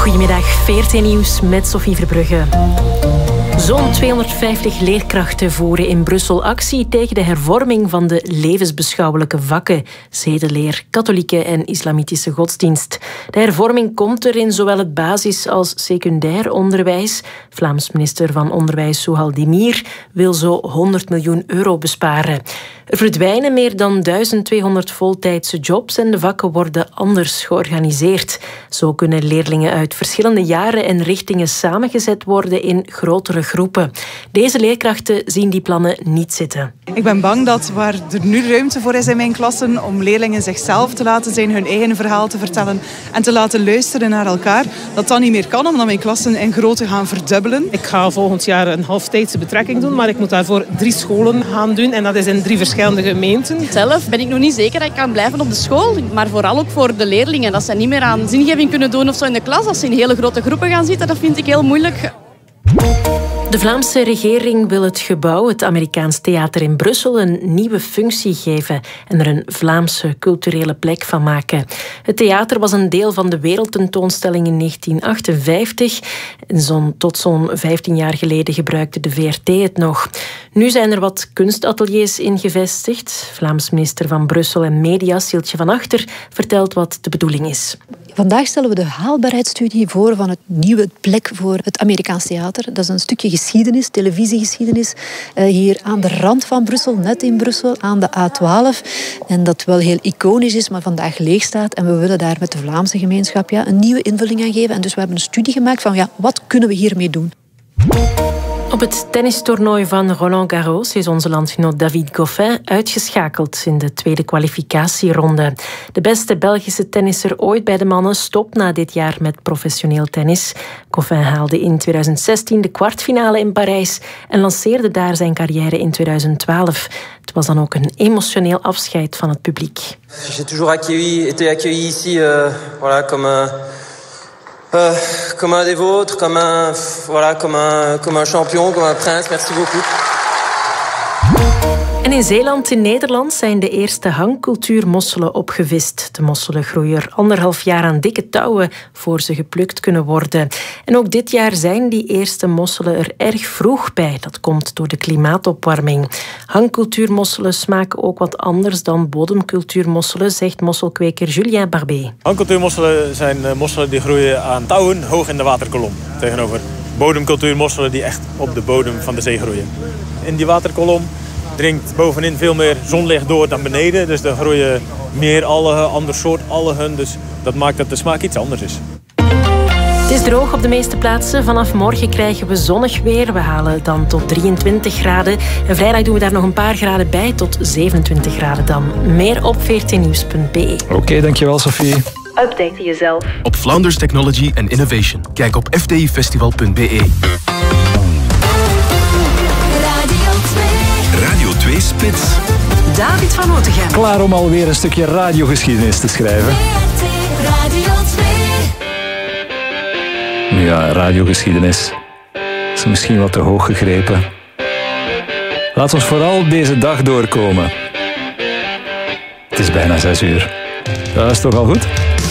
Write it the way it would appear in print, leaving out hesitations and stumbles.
Goedemiddag, VRT Nieuws met Sophie Verbrugge. Zo'n 250 leerkrachten voeren in Brussel actie tegen de hervorming van de levensbeschouwelijke vakken, zedeleer, katholieke en islamitische godsdienst. De hervorming komt er in zowel het basis- als secundair onderwijs. Vlaams minister van Onderwijs Souhal Demir wil zo 100 miljoen euro besparen. Er verdwijnen meer dan 1200 voltijdse jobs en de vakken worden anders georganiseerd. Zo kunnen leerlingen uit verschillende jaren en richtingen samengezet worden in grotere groepen. Deze leerkrachten zien die plannen niet zitten. Ik ben bang dat waar er nu ruimte voor is in mijn klassen om leerlingen zichzelf te laten zijn, hun eigen verhaal te vertellen en te laten luisteren naar elkaar, dat niet meer kan omdat mijn klassen in grootte gaan verdubbelen. Ik ga volgend jaar een halftijdse betrekking doen, maar ik moet daarvoor 3 scholen gaan doen en dat is in 3 verschillende gemeenten. Zelf ben ik nog niet zeker dat ik kan blijven op de school, maar vooral ook voor de leerlingen. Dat ze niet meer aan zingeving kunnen doen of zo in de klas. Als ze in hele grote groepen gaan zitten, dat vind ik heel moeilijk. De Vlaamse regering wil het gebouw, het Amerikaans Theater in Brussel, een nieuwe functie geven en er een Vlaamse culturele plek van maken. Het theater was een deel van de wereldtentoonstelling in 1958. Tot zo'n 15 jaar geleden gebruikte de VRT het nog. Nu zijn er wat kunstateliers in gevestigd. Vlaams minister van Brussel en Media, Sieltje van Achter, vertelt wat de bedoeling is. Vandaag stellen we de haalbaarheidsstudie voor van het nieuwe plek voor het Amerikaans Theater. Dat is een stukje geschiedenis, televisiegeschiedenis, hier aan de rand van Brussel, net in Brussel, aan de A12. En dat wel heel iconisch is, maar vandaag leeg staat. En we willen daar met de Vlaamse gemeenschap een nieuwe invulling aan geven. En dus we hebben een studie gemaakt van wat kunnen we hiermee doen. Op het tennistoernooi van Roland Garros is onze landgenoot David Goffin uitgeschakeld in de tweede kwalificatieronde. De beste Belgische tennisser ooit bij de mannen stopt na dit jaar met professioneel tennis. Goffin haalde in 2016 de kwartfinale in Parijs en lanceerde daar zijn carrière in 2012. Het was dan ook een emotioneel afscheid van het publiek. J'ai toujours été accueilli ici, comme un des vôtres, comme un champion, comme un prince. Merci beaucoup. En in Zeeland, in Nederland, zijn de eerste hangcultuurmosselen opgevist. De mosselen groeien er 1,5 jaar aan dikke touwen voor ze geplukt kunnen worden. En ook dit jaar zijn die eerste mosselen er erg vroeg bij. Dat komt door de klimaatopwarming. Hangcultuurmosselen smaken ook wat anders dan bodemcultuurmosselen, zegt mosselkweker Julien Barbé. Hangcultuurmosselen zijn mosselen die groeien aan touwen hoog in de waterkolom. Tegenover bodemcultuurmosselen die echt op de bodem van de zee groeien. In die waterkolom dringt bovenin veel meer zonlicht door dan beneden. Dus er groeien meer algen, ander soort algen. Dus dat maakt dat de smaak iets anders is. Het is droog op de meeste plaatsen. Vanaf morgen krijgen we zonnig weer. We halen dan tot 23 graden. En vrijdag doen we daar nog een paar graden bij, tot 27 graden dan. Meer op vrtnieuws.be. Oké, dankjewel Sophie. Update jezelf. Op Flanders Technology and Innovation. Kijk op fdifestival.be. Radio 2 Spits. David van Otegem. Klaar om alweer een stukje radiogeschiedenis te schrijven. Ja, radiogeschiedenis is misschien wat te hoog gegrepen. Laat ons vooral deze dag doorkomen. Het is bijna 6 uur. Dat is toch al goed?